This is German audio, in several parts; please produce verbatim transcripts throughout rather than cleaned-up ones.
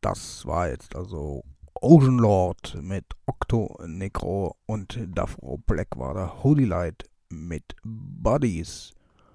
Das war jetzt also Ocean Lord mit Octo Necro und davor Black war der Holy Light mit Bodies.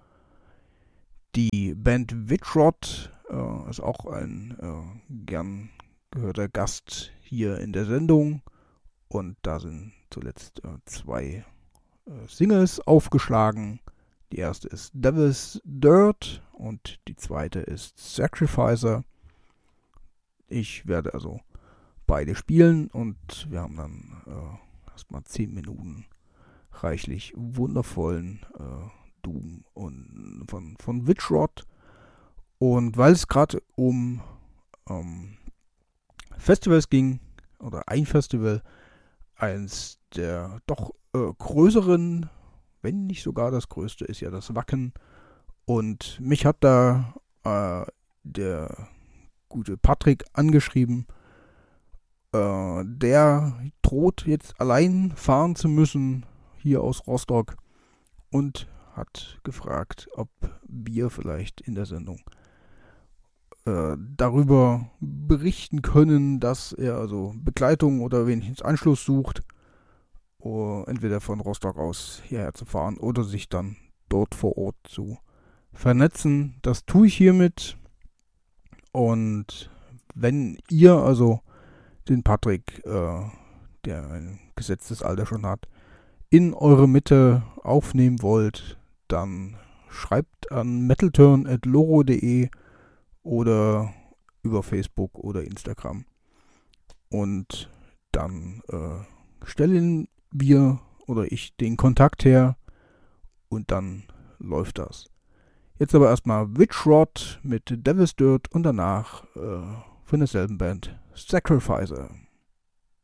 Die Band Witchrot äh, ist auch ein äh, gern gehörter Gast hier in der Sendung und da sind zuletzt äh, zwei äh, Singles aufgeschlagen. Die erste ist Devil's Dirt und die zweite ist Sacrificer. Ich werde also beide spielen und wir haben dann äh, erstmal zehn Minuten reichlich wundervollen äh, Doom und von, von Witchrot. Und weil es gerade um ähm, Festivals ging, oder ein Festival, eins der doch äh, größeren, wenn nicht sogar das größte, ist ja das Wacken. Und mich hat da äh, der gute Patrick angeschrieben, äh, der droht jetzt allein fahren zu müssen hier aus Rostock und hat gefragt, ob wir vielleicht in der Sendung äh, darüber berichten können, dass er also Begleitung oder wenigstens Anschluss sucht, uh, entweder von Rostock aus hierher zu fahren oder sich dann dort vor Ort zu vernetzen. Das tue ich hiermit. Und wenn ihr also den Patrick, äh, der ein gesetztes Alter schon hat, in eure Mitte aufnehmen wollt, dann schreibt an metalturn at loro punkt de oder über Facebook oder Instagram. Und dann äh, stellen wir oder ich den Kontakt her und dann läuft das. Jetzt aber erstmal Witchrot mit Devil's Dirt und danach äh, von derselben Band Sacrificer.